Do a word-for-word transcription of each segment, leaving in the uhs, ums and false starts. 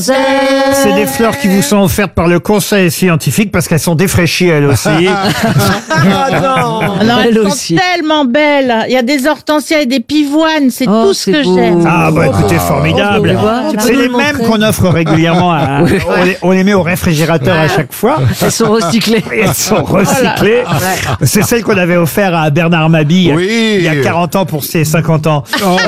C'est des fleurs qui vous sont offertes par le conseil scientifique parce qu'elles sont défraîchies elles aussi. Ah non, Non, elles Elle sont aussi. tellement belles. Il y a des hortensias et des pivoines. C'est Oh, tout ce c'est que beau. j'aime. Ah bah écoutez, Oh, formidable. tu vois, tu peux C'est nous les le mêmes montrer. qu'on offre régulièrement. À, on, les, on les met au réfrégérateur à chaque fois. Elles sont recyclées. Et elles sont recyclées. C'est celles qu'on avait offert à Bernard Mabille Oui. il y a quarante ans pour ses cinquante ans.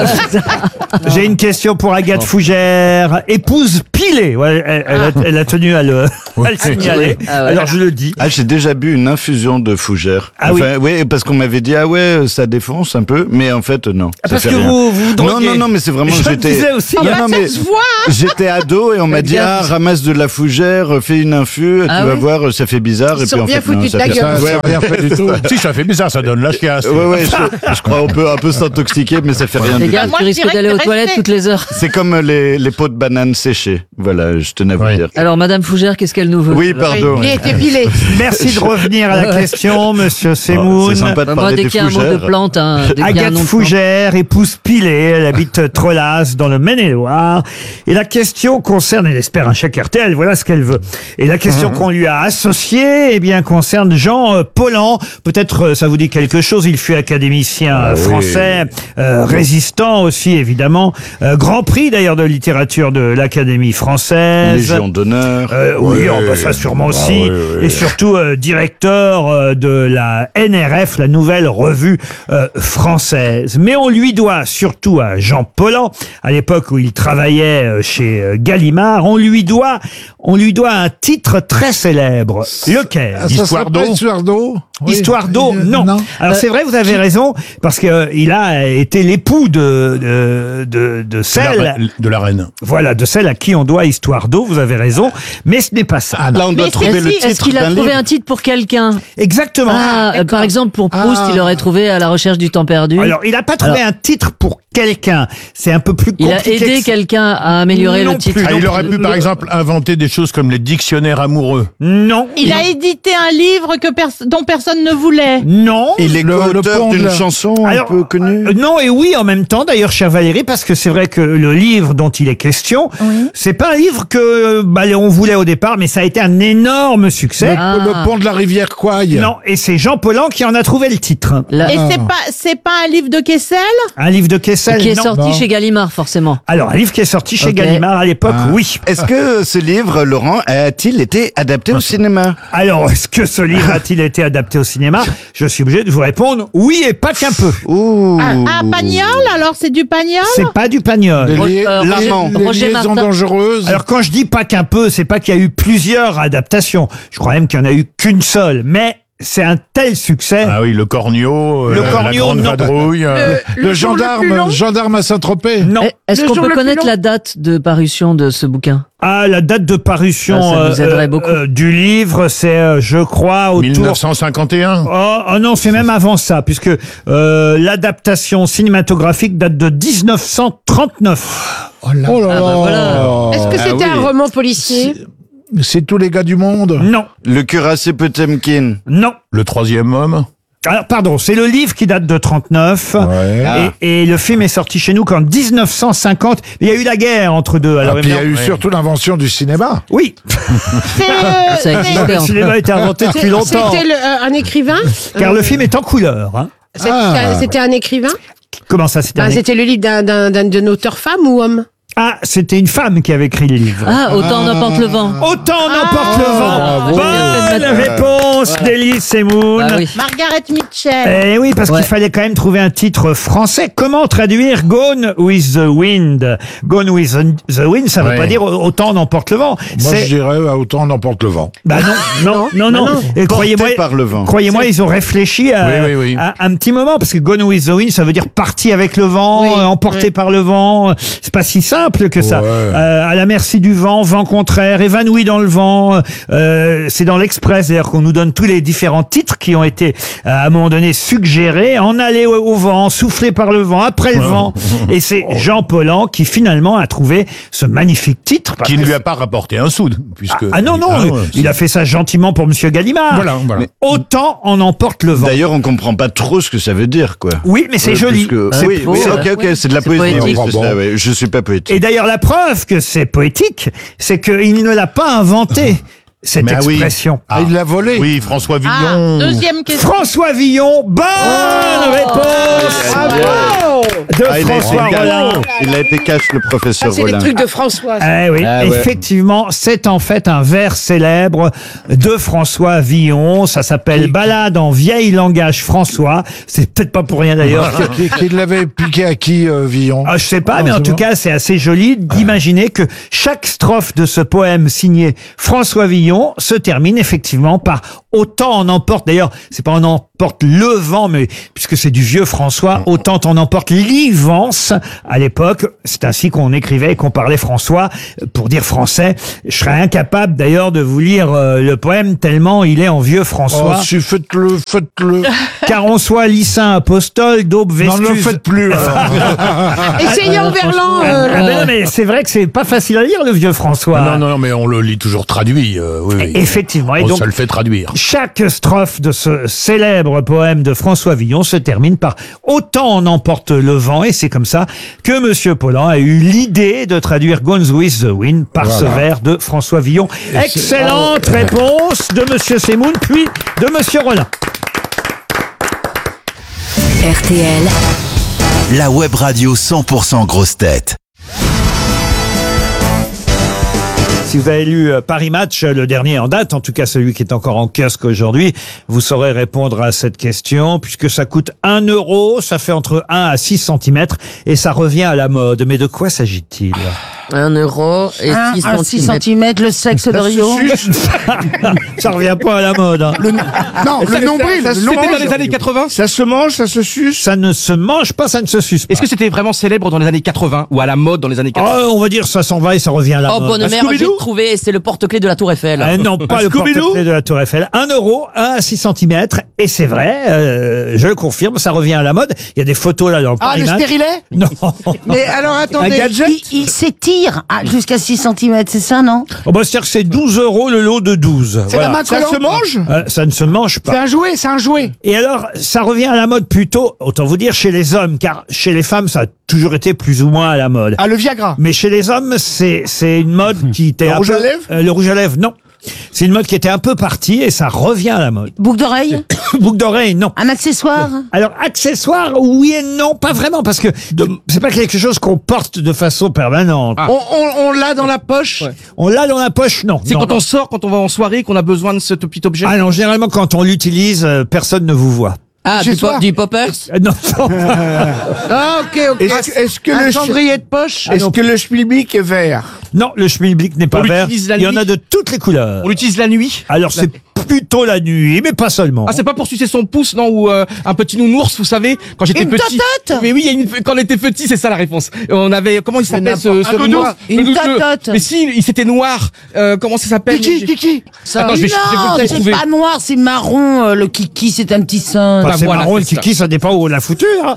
J'ai une question pour Agathe Fougère, épouse pilée. Ouais, elle, elle a, elle a tenu à le, à le signaler. Ah ouais. Alors je le dis. Ah, j'ai déjà bu une infusion de fougère. Ah oui. enfin, oui. parce qu'on m'avait dit, ah ouais, ça défonce un peu, mais en fait, non. Ah, ça parce fait que rien. vous vous Non, droguez. non, non, mais c'est vraiment, Je me j'étais. disais aussi. Non, Ah bah, non, ça mais se voit, hein. j'étais ado et on m'a dit, bien. ah, ramasse de la fougère, fais une infu, Ah tu vas oui. voir, ça fait bizarre. Ils et sont puis en bien fait, non, foutus de ça ta fait- gueule. Ça, ça a rien fait du tout. Si, ça fait bizarre, ça donne la chiasse. Ouais, ouais, je, je crois on peut un peu s'intoxiquer, mais ça fait rien Les du gars, tout. Moi, tu je risques dirais d'aller que aux toilettes restez. toutes les heures. C'est comme les, les pots de bananes séchées. Voilà, je tenais à vous Oui. dire. Alors, Madame Fougère, qu'est-ce qu'elle nous veut? Oui, pardon. Il était pilé. Merci de revenir à la question, monsieur Semoun. C'est sympa de Bah, moi, parler dès des qu'il y a un mot de fougères. plante, hein, dès qu'il y a un Agathe nom de plante. Fougère, épouse pilée, elle habite Trolas dans le Maine-et-Loire. Et la question concerne, elle espère un chèque R T L, voilà ce qu'elle veut. Et la question qu'on lui a associée, eh bien, concerne Jean euh, Paulhan. Peut-être euh, ça vous dit quelque chose, il fut académicien euh, français, euh, résistant aussi évidemment, euh, grand prix d'ailleurs de littérature de l'Académie française. Légion d'honneur. Euh, oui, Ouais. oh, bah, ça sûrement Ah, aussi. ouais, ouais. Et surtout euh, directeur euh, de la N R F, la nouvelle revue euh, française. Mais on lui doit, surtout à Jean Paulhan, à l'époque où il travaillait euh, chez euh, Gallimard, on lui doit, on lui doit un titre très célèbre. Lequel? Ah, ça serait pas Histoire d'eau. Oui. Histoire d'eau, Euh, non. Alors c'est vrai, vous avez raison, parce que euh, il a été l'époux de de de, de De celle, la, de la reine. voilà, de celle à qui on doit Histoire d'eau. Vous avez raison, mais ce n'est pas ça. Ah, non. Là, on doit Mais trouver c'est le si- titre Est-ce qu'il a d'un trouvé livre. un titre pour quelqu'un? Exactement. Ah, euh, par exemple, pour Proust, Ah. il aurait trouvé À la recherche du temps perdu. Alors, il n'a pas trouvé Alors- un titre pour quelqu'un. C'est un peu plus Il a compliqué. aidé que ça. quelqu'un à améliorer Non le titre. plus. Ah, il non, aurait pu, le- par exemple, inventer des choses comme les dictionnaires amoureux. Non. Il a édité un livre que pers- dont personne ne voulait. Non. Il est Le- le co-auteur pont de d'une la- chanson Alors, un peu connue. euh, non et oui en même temps, d'ailleurs, chère Valérie, parce que c'est vrai que le livre dont il est question, c'est pas un livre que euh, bah, on voulait au départ, mais ça a été un énorme succès. Ah. Le pont de la rivière Quaille. Non, et c'est Jean Paulhan qui en a trouvé le titre. La- Et c'est pas, c'est pas un livre de Kessel? Un livre de Kessel, qui est non. sorti non. chez Gallimard, forcément. Alors, un livre qui est sorti chez Ok. Gallimard à l'époque, Ah. oui. Est-ce que ce livre, Laurent, a-t-il été adapté au cinéma? Alors, est-ce que ce livre a-t-il été adapté au cinéma? Je suis obligé de vous répondre oui et pas qu'un peu. Ouh. Ah, ah, Pagnol? Alors c'est du Pagnol? C'est pas du Pagnol. Les, Ro- li- euh, les- Roger- les Roger liaisons Martin. dangereuses. Alors quand je dis pas qu'un peu, c'est pas qu'il y a eu plusieurs adaptations. Je crois même qu'il n'y en a eu qu'une seule. Mais c'est un tel succès. Ah oui, le corneau, Le euh, corneau, la grande non. vadrouille. euh, Le- le, le jour le plus gendarme, long. gendarme à Saint-Tropez. Non. Eh, Est-ce Le qu'on jour peut le plus connaître long. la date de parution de ce bouquin? Ah, la date de parution Ah, ça nous euh, aiderait euh, beaucoup. euh, du livre, c'est, euh, je crois, autour... mille neuf cent cinquante et un. Oh, oh non, c'est même avant ça, puisque euh, l'adaptation cinématographique date de dix-neuf cent trente-neuf. Oh là Ah bah voilà. Est-ce que Ah c'était oui. un roman policier? C'est tous les gars du monde. Non, Le cuirassé Potemkin. non. Le troisième homme. Alors, pardon, c'est le livre qui date de trente-neuf. Ouais. Ah. Et, et le film est sorti chez nous qu'en dix-neuf cent cinquante. Il y a eu la guerre entre deux. Alors, Ah, puis il y a eu évidemment- surtout l'invention du cinéma. Oui, C'est, euh, Ça c'est- existait. le cinéma a été inventé depuis longtemps. C'était le- euh, un écrivain? Car le film est en couleur. Hein. C'était Ah. c'était un écrivain? Comment ça, c'était Bah, un- C'était le livre d'un- d'un d'un- d'un auteur femme ou homme? Ah, c'était une femme qui avait écrit le livre. Ah, autant n'emporte le vent. Autant n'emporte le vent. bravo. Bonne réponse d'Élie Semoun. Bah oui. Margaret Mitchell. Eh oui, parce Ouais. qu'il fallait quand même trouver un titre français. Comment traduire Gone with the Wind? Gone with the Wind, ça veut Ouais. pas dire autant n'emporte le vent. Moi, C'est- je dirais ah, autant n'emporte le vent. Bah non, non, non, non. Et croyez-moi, Porté par le vent. croyez-moi, ils ont réfléchi à, Oui, oui, oui. à un petit moment parce que Gone with the Wind, ça veut dire parti avec le vent, Oui, euh, emporté oui. par le vent. C'est pas si simple que ça. Ouais. Euh, à la merci du vent, vent contraire, évanoui dans le vent. Euh, c'est dans l'Express d'ailleurs qu'on nous donne tous les différents titres qui ont été euh, à un moment donné suggérés. En aller au, au vent, soufflé par le vent, après le vent. Et c'est Jean Paulhan qui finalement a trouvé ce magnifique titre. parce Qui ne que lui a pas rapporté un sou, puisque. ah non, non, Ah, ouais, il a fait ça gentiment pour Monsieur Gallimard. Voilà, voilà. Mais autant en emporte le vent. D'ailleurs, on comprend pas trop ce que ça veut dire, quoi. Oui, mais c'est Euh, joli. puisque- C'est Oui, beau, oui, ouais. ok, ok, c'est de la C'est poésie. poétique. oui, c'est ça, ouais. Je suis pas poétique. Et d'ailleurs, la preuve que c'est poétique, c'est qu'il ne l'a pas inventé, cette Mais oui. expression. Ah, il l'a volé. Oui, François Ah, Villon. deuxième question. François Villon, bonne réponse Bravo. de Ah, il, a François été Rollin. cash, il a été cash, le Ah, professeur c'est les Rollin. trucs de François. Eh oui, Ah ouais. effectivement, c'est en fait un vers célèbre de François Villon. Ça s'appelle Ballade en vieil langage François. C'est peut-être pas pour rien d'ailleurs. que- Qui, qui l'avait piqué à qui, euh, Villon Ah, je sais pas, Ah, mais en c'est tout bon. cas, c'est assez joli d'imaginer que chaque strophe de ce poème signé François Villon se termine effectivement par autant en emporte. D'ailleurs, c'est pas on emporte le vent, mais puisque c'est du vieux François, autant on emporte l'ivance. À l'époque, c'est ainsi qu'on écrivait et qu'on parlait François pour dire français. Je serais incapable d'ailleurs de vous lire euh, le poème tellement il est en vieux Oh, François. si, faites-le, faites-le. Car on soit lycin, apostole, d'aube, Non, Vestuse. ne le faites plus. alors. Essayez en verlan. euh, Ah ben non, mais c'est vrai que c'est pas facile à lire le vieux François. non, non, non, mais on le lit toujours traduit. euh, oui, oui. Effectivement. Et On donc, se le fait traduire. chaque strophe de ce célèbre poème de François Villon se termine par « Autant en emporte le vent ». Et c'est comme ça que Monsieur Paulhan a eu l'idée de traduire « Gone with the Wind » par ce Voilà. vers de François Villon. Excellente réponse de Monsieur Semoun, puis de Monsieur Rollin. R T L, La web radio cent pour cent grosse tête. Si vous avez lu euh, Paris Match, euh, le dernier en date, en tout cas celui qui est encore en kiosque aujourd'hui, vous saurez répondre à cette question, puisque ça coûte un euro, ça fait entre un à six centimètres, et ça revient à la mode. Mais de quoi s'agit-il? Un euro et Un, six un six centimètres. centimètres, le sexe de Rio. Ça revient pas à la mode. Hein. Non, le nombril, le C'était nombril. dans les années quatre-vingts. Ça se mange, ça se suce. Ça ne se mange pas, ça ne se suce pas. Est-ce que c'était vraiment célèbre dans les années quatre-vingts ou à la mode dans les années quatre-vingts? Oh, on va dire ça s'en va et ça revient à la Oh, mode. bonne mère, j'ai trouvé, c'est le porte-clés de la Tour Eiffel. Ah, non, pas le porte-clés de la Tour Eiffel. Un euro, un à six centimètres. Et c'est vrai, euh, je le confirme, ça revient à la mode. Il y a des photos là dans le Ah, Paris le Match. stérilet? Non. Mais alors attendez, Un gadget il, il s'étire à- jusqu'à six centimètres, c'est ça, non? Oh, bah, c'est-à-dire que c'est douze euros le lot de douze. C'est la main Ça collante. se mange euh, Ça ne se mange C'est pas. un jouet, c'est un jouet. Et alors, ça revient à la mode plutôt, autant vous dire, chez les hommes, car chez les femmes, ça a toujours été plus ou moins à la mode. Ah, le Viagra. Mais chez les hommes, c'est c'est une mode qui était Le un rouge peu- à lèvres euh, Le rouge à lèvres, non. C'est une mode qui était un peu partie et ça revient à la mode. Boucle d'oreille? Boucle d'oreille, non. Un accessoire? Alors, accessoire, oui et non, pas vraiment, parce que de- c'est pas quelque chose qu'on porte de façon permanente. On, on, on l'a dans la poche. On l'a dans la poche, non. C'est Non, quand non. on sort, quand on va en soirée, qu'on a besoin de ce petit objet. Ah non, généralement, quand on l'utilise, euh, personne ne vous voit. Ah, Chez du, soi. pop, du poppers? Euh, non, non. Ah, ok, ok. Est-ce est-ce que Un le cendrier de poche? Est-ce que le schmilblick est vert? Non, le schmilblick n'est pas On vert. l'utilise la Il y en nuit. a de toutes les couleurs. On l'utilise la nuit. Alors, c'est plutôt la nuit, mais pas seulement. Ah, c'est pas pour sucer son pouce, non, ou euh, un petit nounours, vous savez, quand j'étais Une petit. totote. Mais oui, il y a une, quand on était petit, c'est ça la réponse. On avait, comment il s'appelle ce, n'importe- ce un doudou. nounours Une Le- le- totote. Mais si, il s'était noir. Euh, comment ça s'appelle Kiki, Kiki. Ça, Attends, je vais- je vais non, peut-être c'est trouver. pas noir, c'est marron. euh, Le kiki, c'est un petit sein. Enfin, Bah, c'est voilà, marron, le c'est ça. kiki, ça dépend où on l'a foutu. Hein.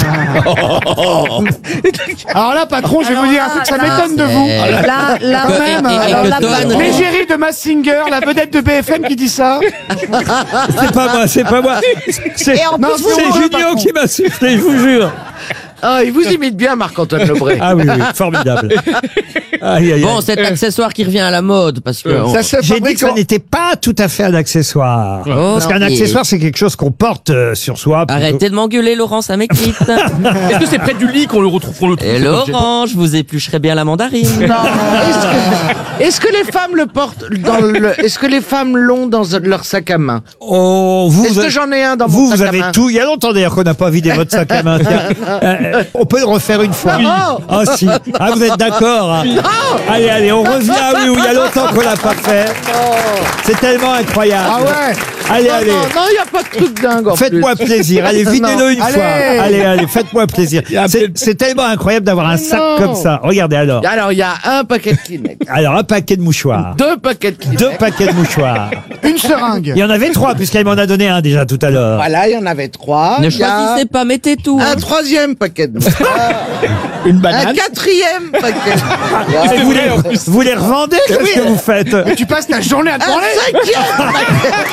Alors là, patron, je vais vous dire un truc, ça là, m'étonne de vous. Là, là Et- même, et- et alors que là, Ton- patron. L'égérie de Massinger, la vedette de B F M qui dit ça. C'est pas moi, c'est pas moi. C'est Et en Non, plus, c'est vous- c'est Junio qui m'a soufflé, je vous jure. Ah, il vous imite bien, Marc-Antoine Lebré. Ah oui, oui, formidable. Aïe, aïe, Bon, aïe. cet accessoire qui revient à la mode, parce que... on- Ça se J'ai dit fabrique que ça en- n'était pas tout à fait un accessoire. Oh, Parce qu'un non, accessoire, c'est quelque chose qu'on porte euh, sur soi. plutôt. Arrêtez de m'engueuler, Laurent, ça m'excite. Est-ce que c'est près du lit qu'on le retrouve, qu'on le trouve Et cet objet Laurent, je vous éplucherai bien la mandarine. Non, est-ce que, est-ce que les femmes le portent dans le, est-ce que les femmes l'ont dans leur sac à main? Oh, vous, Est-ce vous que j'en ai un dans vous, mon vous sac à avez main? tout. Il y a longtemps d'ailleurs qu'on n'a pas vidé votre sac à main. Tiens. Euh, on peut le refaire une fois. Non. Ah si. Ah, vous êtes d'accord. Hein. Allez, allez, on revient. Oui, oui, il y a longtemps qu'on l'a pas fait. C'est tellement incroyable. Ah ouais. Allez, Non, allez. non, non, il n'y a pas de truc dingue en plus. Faites-moi plaisir. Allez, videz-le une Allez. fois. Allez, allez, faites-moi plaisir. C'est c'est tellement incroyable d'avoir un sac non. comme ça. Regardez alors. Alors, il y a un paquet de Kleenex, Alors, un paquet de mouchoirs. deux paquets de Kleenex. Deux paquets de mouchoirs. Une seringue. Il y en avait trois, puisqu'elle m'en a donné un déjà tout à l'heure. Voilà, il y en avait trois. Ne Il y a choisissez pas, mettez tout. un troisième paquet de mouchoirs. Une Un banane. quatrième paquet de mouchoirs. Et vous, les, vous les revendez? Qu'est-ce que vous faites? Tu passes ta journée à te Un branler. cinquième paquet.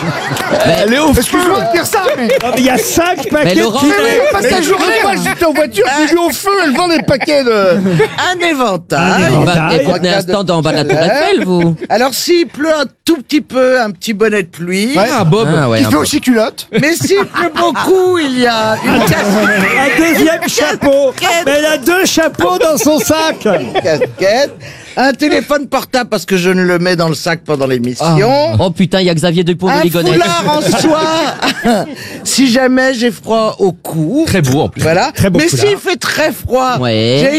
Elle est ouf. Excuse-moi de dire ça, mais. Ah, mais il y a cinq paquets Mais Laurent, de Mais kilos. oui, parce que la journée, moi, j'étais en voiture, j'ai vu au feu, elle vend des paquets de. Un éventail. Un Bah, éventail. écoutez un stand en bas de la tour Eiffel, vous. Alors, s'il pleut un tout petit peu, un petit bonnet de pluie. Ouais. Ah, Bob. Ah, ouais, Il un fait peu. aussi culotte. Mais s'il pleut beaucoup, il y a une Un deuxième chapeau. Mais elle a deux chapeaux dans son sac. casquette, un téléphone portable parce que je ne le mets dans le sac pendant l'émission. Oh putain, il y a Xavier Dupont de Un Ligonnès. foulard en soie, si jamais j'ai froid au cou. Très beau en plus. Voilà. Très beau Mais foulard. s'il fait très froid, Ouais. j'ai une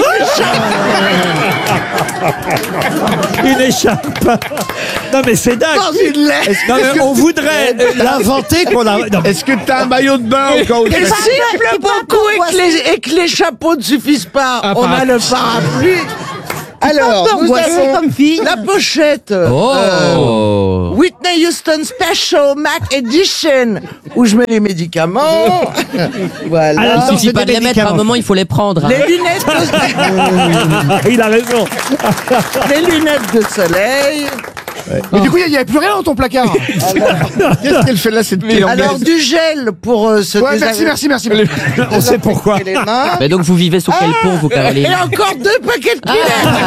écharpe Une écharpe. Non mais c'est dingue. dans une laisse. Non mais on voudrait euh, l'inventer qu'on a. Non, Est-ce que t'as un maillot de bain au cas où Et s'il pleut beaucoup et que, les, et que les chapeaux ne suffisent pas, Un on a parapluie. le parapluie. Alors, nous avons comme fille. la pochette. Oh. euh, Whitney Houston Special Mac Edition, où je mets les médicaments. Voilà. Alors, Il suffit c'est pas des de les mettre, à un médicaments. moment, il faut les prendre. hein. Les lunettes de, Il a raison. les lunettes de soleil. Mais du coup, il n'y avait plus rien dans ton placard. Qu'est-ce qu'elle fait là, cette petite Alors, du gel pour euh, se Ouais, désav- merci, merci, merci. On sait pourquoi. les mains. Mais donc, vous vivez sous quel pont, vous, Caroline? Et encore deux paquets de Kleenex.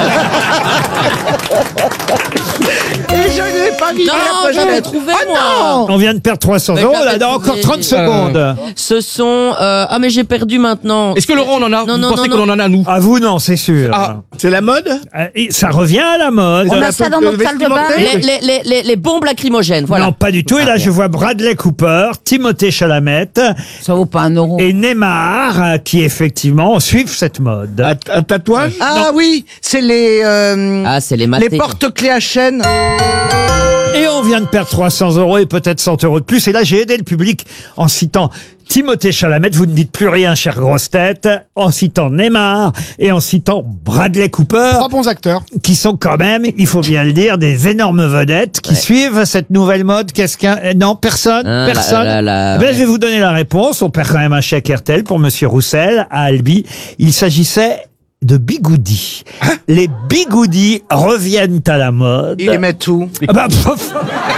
Et je n'ai pas mis Non, la j'en ai pochette. trouvé, Ah moi. non. On vient de perdre trois cents Mais euros. j'avais Là, dans encore trouvé. trente secondes. Ce sont... euh, Ah, mais j'ai perdu maintenant. Est-ce que Laurent, on en a? Non, Vous non, pensez non, qu'on en a, nous? À vous, non, c'est sûr. Ah. C'est la mode? Euh, et ça revient à la mode. On a ça dans notre salle de bain. Les, les, les, les, les bombes lacrymogènes, voilà. Non, pas du tout. Et là, je vois Bradley Cooper, Timothée Chalamet Ça vaut pas un euro. et Neymar euh, qui, effectivement, suivent cette mode. Un, un tatouage? Ah oui, c'est les euh, Ah, c'est les les matés. porte-clés à chaîne. Et on vient de perdre trois cents euros et peut-être cent euros de plus. Et là, j'ai aidé le public en citant Timothée Chalamet. Vous ne dites plus rien, chère grosse tête. En citant Neymar et en citant Bradley Cooper, Trois bons acteurs. qui sont quand même, il faut bien le dire, des énormes vedettes qui suivent cette nouvelle mode. Qu'est-ce qu'un... euh, Non, personne. Ah, personne. là, là, là, Eh ben, ouais. je vais vous donner la réponse. On perd quand même un chèque R T L pour Monsieur Roussel à Albi. Il s'agissait de bigoudis. Les bigoudis reviennent à la mode. Il les met tout. Ah bah, pff.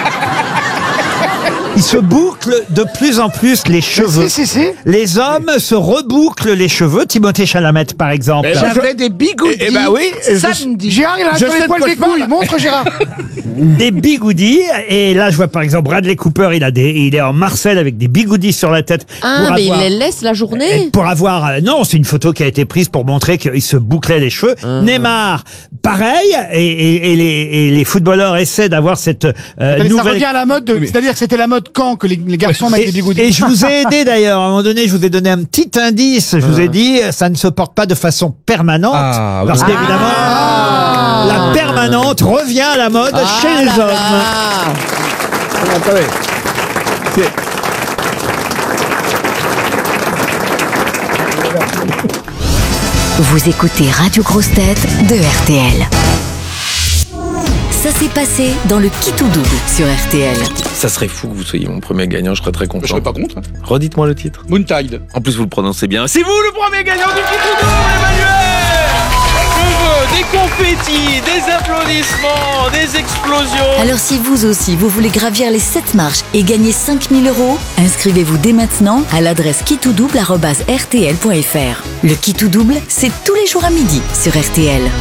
Ils se bouclent de plus en plus les cheveux. Si, si, si. Les hommes se rebouclent les cheveux. Timothée Chalamet, par exemple. J'avais des bigoudis Eh, eh ben oui, je- samedi. Gérard, il a Je sur sais les de poils quoi des je parle. couilles. Montre, Gérard. Des bigoudis. Et là, je vois par exemple Bradley Cooper. Il a des, il est en Marseille avec des bigoudis sur la tête. Ah, pour mais avoir- il les laisse la journée. Et pour avoir, euh, non, c'est une photo qui a été prise pour montrer qu'il se bouclait les cheveux. Neymar, pareil, et, et- et les, et les footballeurs essaient d'avoir cette euh, Ça nouvelle. revient à la mode. de- C'est-à-dire que c'était la mode quand que les, les garçons mettent des Et, bigoudis. et je vous ai aidé d'ailleurs. À un moment donné, je vous ai donné un petit indice. Je vous ai dit, ça ne se porte pas de façon permanente, Ah, oui. parce qu'évidemment, la permanente revient à la mode chez les Ah là hommes. là. Attendez. Vous écoutez Radio Grosse Tête de R T L. Ça s'est passé dans le Qui tout double sur R T L. Ça serait fou que vous soyez mon premier gagnant, je serais très content. Je serais pas contre. Redites-moi le titre. Moontide. En plus, vous le prononcez bien. C'est vous le premier gagnant du Qui tout double, Emmanuel! Je veux des confettis, des applaudissements, des explosions. Alors si vous aussi, vous voulez gravir les sept marches et gagner cinq mille euros, inscrivez-vous dès maintenant à l'adresse qui tout double arobase r t l point f r. Le Qui tout double, c'est tous les jours à midi sur R T L.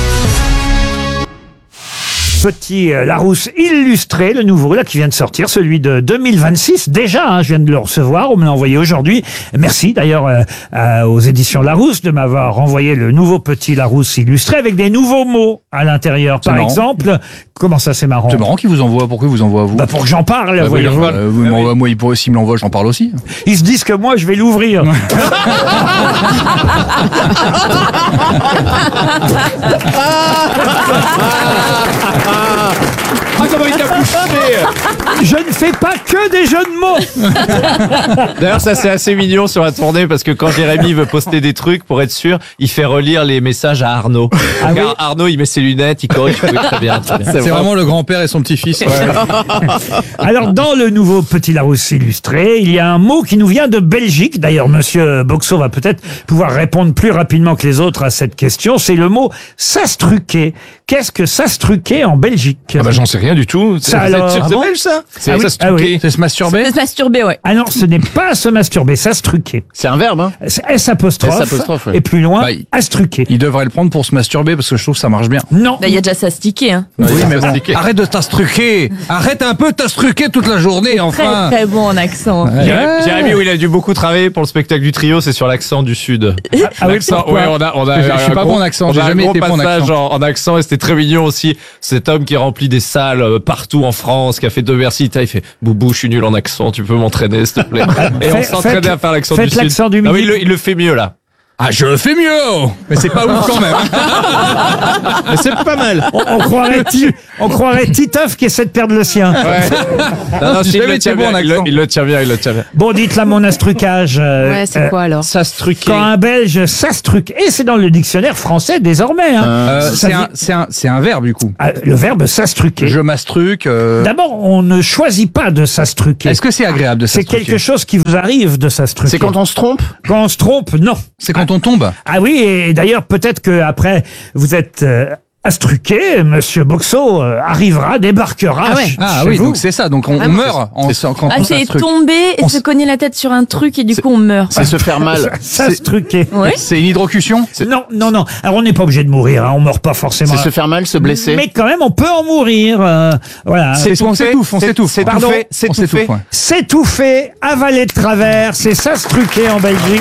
Petit euh, Larousse illustré, le nouveau là qui vient de sortir, celui de deux mille vingt-six. Déjà, hein, je viens de le recevoir, on me l'a envoyé aujourd'hui. Merci d'ailleurs euh, euh, aux éditions Larousse de m'avoir renvoyé le nouveau petit Larousse illustré avec des nouveaux mots à l'intérieur. C'est Par marrant. exemple, comment ça c'est marrant C'est marrant qu'il vous envoie. Pourquoi il vous envoie à vous Bah pour que j'en parle, Bah, voyez-vous. euh, vous m'envoie- moi, il pourrait, s'il me l'envoie, j'en parle aussi. Ils se disent que moi je vais l'ouvrir. Ah, comment il t'a poussé! Je ne fais pas que des jeux de mots. D'ailleurs, ça c'est assez mignon sur la tournée parce que quand Jérémy veut poster des trucs, pour être sûr, il fait relire les messages à Arnaud. Ah Donc, oui. Arnaud, il met ses lunettes, il corrige. Oui, très bien, très bien. C'est vraiment le grand-père et son petit-fils. Alors, dans le nouveau Petit Larousse illustré, il y a un mot qui nous vient de Belgique. D'ailleurs, Monsieur Boxo va peut-être pouvoir répondre plus rapidement que les autres à cette question. C'est le mot sastruquer. Qu'est-ce que s'astruquer en Belgique? Ah bah j'en sais rien du tout. Ça C'est- alors. c'est- Ah c'est bon belge ça? C'est Ah oui, s'astruquer. ah oui. C'est se masturber? C'est se masturber, ouais. Ah non, ce n'est pas se masturber, s'astruquer. C'est un verbe, hein? C'est S apostrophe. S apostrophe, ouais. Et plus loin, Bah, il- astruquer. Il devrait le prendre pour se masturber parce que je trouve que ça marche bien. Non. Bah, il y a déjà s'astiquer, hein. Oui, mais bon. Arrête de t'astruquer. Arrête un peu de t'astruquer toute la journée, enfin. Très, très bon en accent. Ouais. Jérémy, Jérémy, où il a dû beaucoup travailler pour le spectacle du trio, c'est sur l'accent du Sud. Ah oui, L'accent, pourquoi ouais, on a, on a Je- je un suis pas gros- bon en accent, on j'ai a un jamais gros été bon en passage accent. En, en accent, et c'était très mignon aussi. Cet homme qui remplit des salles euh, partout en France, qui a fait deux versités, il fait Boubou, je suis nul en accent, tu peux m'entraîner, s'il te plaît. Et on Faites- s'entraînait faites- à faire l'accent du faites Sud. l'accent du Ah oui, Midi. il, le, il le fait mieux là. Ah, je le fais mieux. Mais c'est pas ouf quand même. Mais c'est pas mal. On, on croirait, Ti- on croirait Titeuf qui essaie de perdre le sien. Non, non, J'ai si, il, jamais le été tient bon en bien, il, le, accent. il le tient bien, il le tient bien. Bon, dites-la mon astrucage. euh, Ouais, c'est euh, quoi alors? Ça se truquait. Quand un Belge s'astruque, et c'est dans le dictionnaire français désormais. Hein. Euh, Ça c'est vient- un, c'est un, c'est un verbe du coup. Ah, le verbe s'astruquer. Je m'astruque. euh, D'abord, on ne choisit pas de s'astruquer. Est-ce que c'est agréable de C'est s'astruquer? quelque chose qui vous arrive de s'astruquer. C'est quand on se trompe? Quand on se trompe, non. C'est quand on tombe. Ah oui, et d'ailleurs, peut-être que après vous êtes euh, astruqué, Monsieur Boxo euh, arrivera, débarquera. Ah ouais. ch- Ah chez oui, vous. donc c'est ça. Donc on, Ah on bon. meurt en, quand Ah, on c'est s'astruque. tomber et On se s- cogner la tête sur un truc et du coup on meurt. C'est se faire mal. S'astruquer. Ouais. C'est une hydrocution. Non, non, non. Alors on n'est pas obligé de mourir, hein, on meurt pas forcément. C'est se faire mal, se blesser. Mais quand même, on peut en mourir. euh, voilà. C'est on s'étouffe, on s'étouffe. C'est Pardon, tout fait. C'est On tout s'étouffe, fait. ouais. S'étouffer, avaler de travers, c'est s'astruquer en Belgique.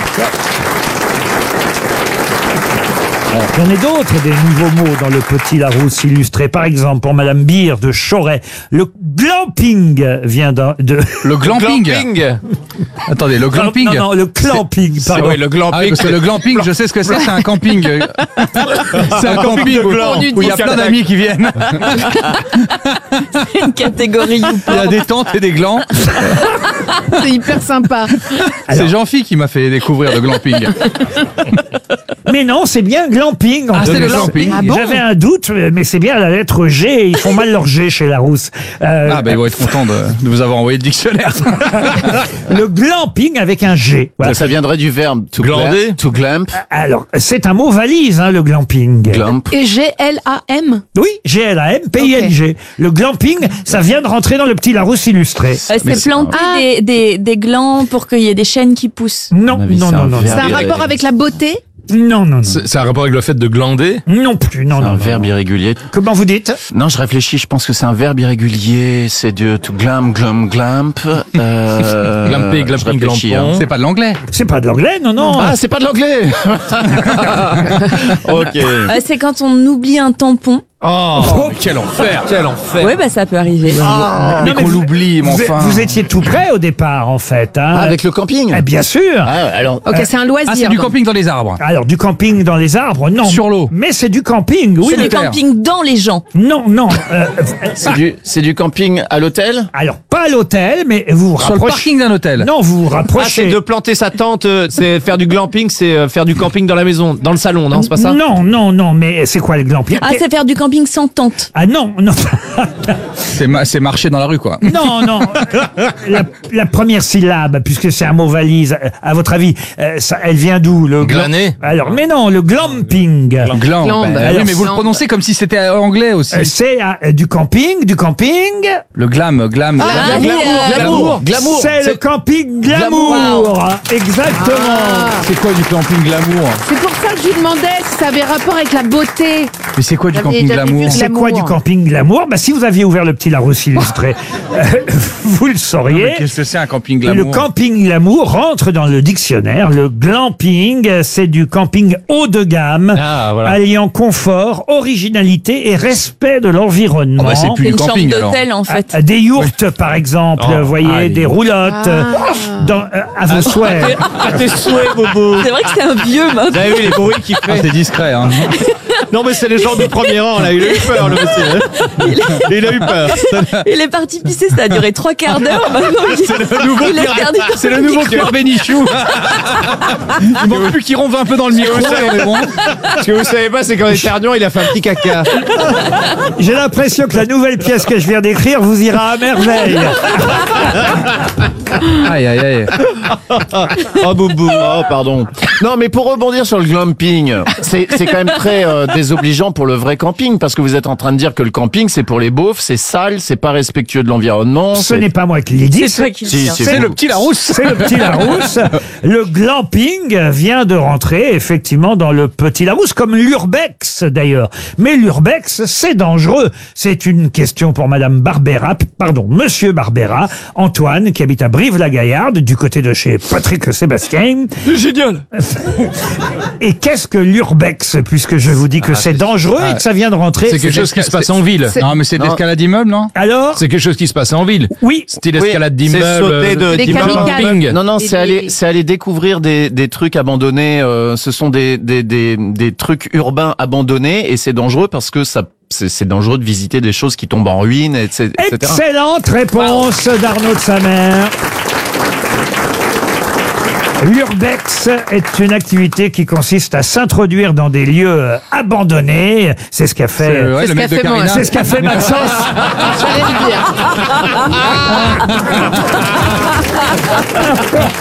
J'en ai d'autres, des nouveaux mots dans le Petit Larousse illustré. Par exemple, pour Madame Beer de Choret, le glamping vient d'un- de... Le glamping. Glamping. Attendez, le glamping. Non, non, le clamping, C'est pardon. ouais, le Ah oui, glamping. parce que le glamping, je sais ce que c'est, c'est un camping. C'est un camping où gland. où il y a plein d'amis qui viennent. C'est une catégorie Il y a des tentes et des glands. C'est hyper sympa. C'est Jean-Phi qui m'a fait découvrir le glamping. Mais non, c'est bien glamping. en Ah, c'est le plus. glamping. Ah bon J'avais un doute, mais c'est bien la lettre G. Ils font mal leur G chez Larousse. Euh, Ah, ben ils vont être contents de, de vous avoir envoyé le dictionnaire. Le glamping avec un G. Voilà. Ça viendrait du verbe to Glander. glamp. To glamp. Alors, c'est un mot valise, hein, le glamping. Glamp. Et G L A M. Oui, G L A M, P I N G. Le glamping, ça vient de rentrer dans le Petit Larousse illustré. Euh, c'est planter des, des, des glands pour qu'il y ait des chênes qui poussent. Non, avis, non, c'est non, un non. verbe. C'est un rapport avec la beauté? Non, non, non. C'est c'est un rapport avec le fait de glander. Non plus, non, C'est non. un non. verbe irrégulier. Comment vous dites? Non, je réfléchis, je pense que c'est un verbe irrégulier, c'est de to glam, glam, glamp. Euh, Glamper, je glamping, réfléchis, glampon. hein. C'est pas de l'anglais. C'est pas de l'anglais, non, non. Ah, c'est pas de l'anglais. Ok. Euh, c'est quand on oublie un tampon. Oh, quel enfer. Quel enfer. Ouais, bah ça peut arriver. Mais Non, qu'on vous- l'oublie, mais vous, enfin. vous étiez tout près au départ, en fait. Hein. Avec le camping. Eh bien sûr. Ah, alors. Ok, c'est un loisir. Ah, c'est du donc. camping dans les arbres. Alors, du camping dans les arbres, non. Sur l'eau. Mais c'est du camping, oui. C'est du terre. camping dans les gens. Non, non. euh, C'est du, c'est du camping à l'hôtel. alors, pas à l'hôtel, mais vous vous Sur le rapprochez. parking d'un hôtel. Non, vous vous Ah, c'est rapprochez. de planter sa tente, euh, c'est faire du glamping, c'est euh, faire du camping dans la maison, dans le salon, non, c'est pas ça? Non, non, non, mais c'est quoi le glamping? Ah, c'est faire du camping sans tente. Ah non, non. C'est ma- c'est marcher dans la rue, quoi. Non, non. La, la première syllabe, puisque c'est un mot valise, euh, à votre avis, euh, ça, elle vient d'où le glam- Glaner. Alors, mais non, le glamping. Gland. Gland. Ben Alors, oui, mais vous le gland. prononcez comme si c'était anglais aussi. Euh, C'est euh, du camping, du camping. Le glam, glam. Ah, glam. oui, glamour, euh, glamour, glamour. C'est le camping glamour. Exactement. C'est quoi du camping glamour? C'est pour ça que je lui demandais si ça avait rapport avec la beauté. Mais c'est quoi du J'avais- camping j'avais glamour? vu C'est quoi du camping glamour? Bah, si vous aviez ouvert le Petit Larousse illustré, euh, vous le Mais sauriez. Qu'est-ce que c'est un camping Le glamour? camping glamour rentre dans le dictionnaire. Le glamping, c'est du camping haut de gamme, Ah, voilà. alliant confort, originalité et respect de l'environnement. Ah bah, c'est plus C'est du une chambre camping alors. d'hôtel en fait. Ah, des yourtes, par exemple, Oh, vous voyez, allez. des roulottes, euh, dans, euh, à vos souhaits. À tes souhaits, Bobo. C'est vrai que c'est un vieux Vous maintenant. avez vu les bruits qu'il Ah, fait? c'est discret, hein. Non, mais c'est les gens du premier rang, là. Il a eu peur, le monsieur. Il a eu peur. Il est parti pisser, ça a duré trois quarts d'heure. Maintenant, il, C'est le nouveau il est Pierre- perdu. C'est le nouveau Pierre Bénichou. Il manque plus qu'il ronve un peu dans le micro et on est bon. Ce que vous savez pas, c'est qu'en éternuant, il a fait un petit caca. J'ai l'impression que la nouvelle pièce que je viens d'écrire vous ira à merveille. Aïe, aïe, aïe. Oh, boubou. Oh, pardon. Non, mais pour rebondir sur le glamping, c'est, c'est quand même très euh, désobligeant pour le vrai camping, parce que vous êtes en train de dire que le camping, c'est pour les beaufs, c'est sale, c'est pas respectueux de l'environnement. Ce c'est- n'est pas moi qui l'ai dit. C'est toi qui le Si, dis. si, C'est vous. le petit Larousse. C'est le petit Larousse. Le glamping vient de rentrer effectivement dans le petit Larousse, comme l'urbex d'ailleurs. Mais l'urbex, c'est dangereux. C'est une question pour Madame Barbera, pardon, Monsieur Barbera, Antoine, qui habite à Brive-la-Gaillarde, du côté de chez Patrick Sébastien. Génial. Et qu'est-ce que l'urbex, puisque je vous dis que c'est dangereux et que ça vient de rentrer? C'est quelque chose qui se passe en ville. Non, mais c'est de Non. l'escalade d'immeuble, non? Alors? C'est quelque chose qui se passe en ville. Oui. Style Oui, escalade c'est d'immeuble. sauter de- euh, Des d'immeuble kamikazes. camping. Non, non, Et c'est des- aller, c'est aller découvrir des, des trucs abandonnés. euh, ce sont des, des, des, des trucs urbains abandonnés et c'est dangereux parce que ça, c'est, c'est dangereux de visiter des choses qui tombent en ruine, et cetera. Excellente réponse d'Arnaud de Samer. L'urbex est une activité qui consiste à s'introduire dans des lieux euh, abandonnés. C'est ce qu'a C'est, fait. ouais, C'est le ce mec qu'a de fait moi. Carina. C'est ce qu'a fait Maxence. J'allais le dire.